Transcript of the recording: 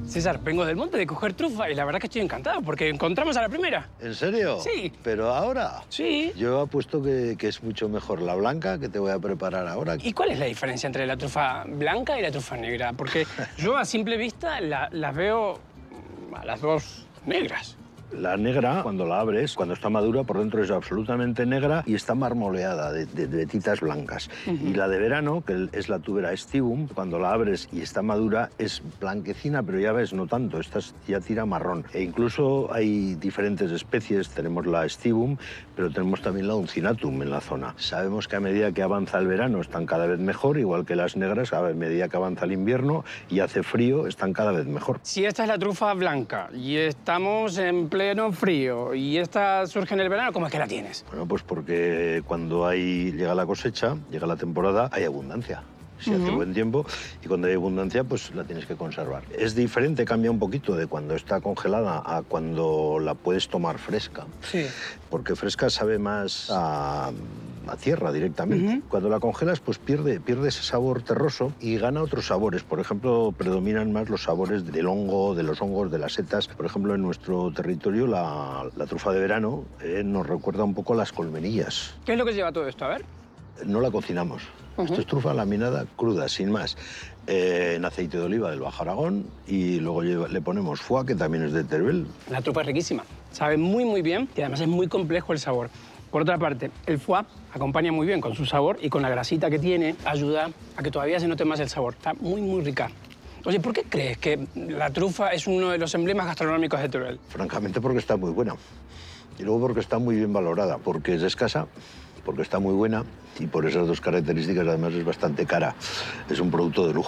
César, vengo del monte de coger trufa y la verdad que estoy encantado porque encontramos a la primera. ¿En serio? Sí. ¿Pero ahora? Sí. Yo apuesto que es mucho mejor la blanca que te voy a preparar ahora. ¿Y cuál es la diferencia entre la trufa blanca y la trufa negra? Porque yo a simple vista las veo a las dos negras. La negra, cuando la abres, cuando está madura, por dentro es absolutamente negra y está marmoleada de vetitas blancas. Y la de verano, que es la tubera estivum, cuando la abres y está madura, es blanquecina, pero ya ves, no tanto, esta ya tira marrón. E incluso hay diferentes especies, tenemos la estivum, pero tenemos también la uncinatum en la zona. Sabemos que a medida que avanza el verano están cada vez mejor, igual que las negras, a medida que avanza el invierno y hace frío, están cada vez mejor. Si esta es la trufa blanca y estamos en pleno frío y esta surge en el verano, ¿cómo es que la tienes? Bueno, pues porque cuando llega la cosecha, llega la temporada, hay abundancia. Si hace buen tiempo y cuando hay abundancia, pues la tienes que conservar. Es diferente, cambia un poquito de cuando está congelada a cuando la puedes tomar fresca. Sí. Porque fresca sabe más a tierra directamente. Cuando la congelas, pues pierde ese sabor terroso y gana otros sabores. Por ejemplo, predominan más los sabores del hongo, de los hongos, de las setas. Por ejemplo, en nuestro territorio, la trufa de verano nos recuerda un poco a las colmenillas. ¿Qué es lo que lleva todo esto? A ver. No la cocinamos. Esto es trufa laminada cruda, sin más, en aceite de oliva del Bajo Aragón y luego le ponemos foie, que también es de Teruel. La trufa es riquísima, sabe muy, muy bien y además es muy complejo el sabor. Por otra parte, el foie acompaña muy bien con su sabor y con la grasita que tiene ayuda a que todavía se note más el sabor. Está muy, muy rica. Oye, ¿por qué crees que la trufa es uno de los emblemas gastronómicos de Teruel? Francamente, porque está muy buena. Y luego porque está muy bien valorada, porque es escasa, porque está muy buena y por esas dos características además es bastante cara. Es un producto de lujo.